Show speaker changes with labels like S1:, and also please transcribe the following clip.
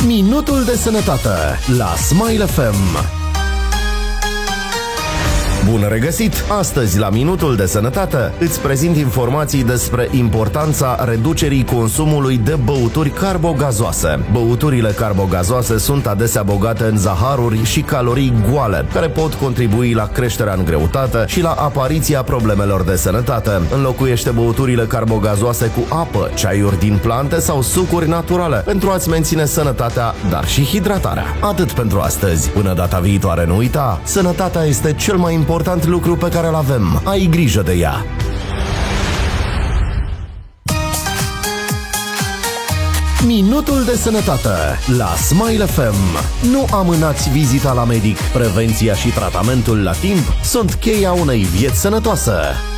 S1: Minutul de sănătate la Smile FM. Bun regăsit! Astăzi, la Minutul de Sănătate, îți prezint informații despre importanța reducerii consumului de băuturi carbogazoase. Băuturile carbogazoase sunt adesea bogate în zaharuri și calorii goale, care pot contribui la creșterea în greutate și la apariția problemelor de sănătate. Înlocuiește băuturile carbogazoase cu apă, ceaiuri din plante sau sucuri naturale pentru a-ți menține sănătatea, dar și hidratarea. Atât pentru astăzi. Până data viitoare, nu uita, sănătatea este cel mai important lucru pe care îl avem. Ai grijă de ea. Minutul de sănătate la Smile FM. Nu amânați vizita la medic. Prevenția și tratamentul la timp sunt cheia unei vieți sănătoase.